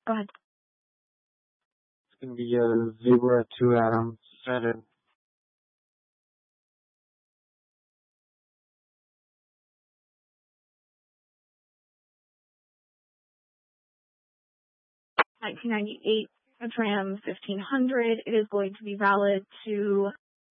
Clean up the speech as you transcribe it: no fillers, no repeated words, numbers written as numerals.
Go ahead. It's going to be a Zebra 2 Atom Sedan. 1998 Ram 1500. It is going to be valid to